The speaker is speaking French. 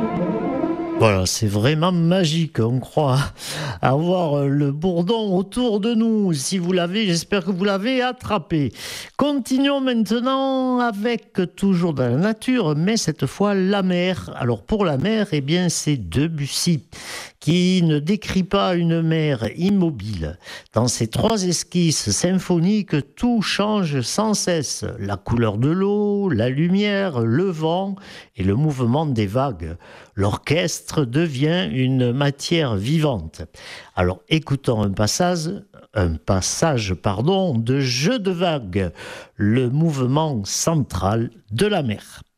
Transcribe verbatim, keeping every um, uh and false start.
Voilà, c'est vraiment magique. On croit avoir le bourdon autour de nous. Si vous l'avez, j'espère que vous l'avez attrapé. Continuons maintenant avec toujours dans la nature, mais cette fois la mer. Alors pour la mer, eh bien c'est Debussy qui ne décrit pas une mer immobile. Dans ses trois esquisses symphoniques, tout change sans cesse. La couleur de l'eau, la lumière, le vent et le mouvement des vagues. L'orchestre devient une matière vivante. Alors écoutons un passage, un passage pardon, de Jeux de vagues, le mouvement central de la mer.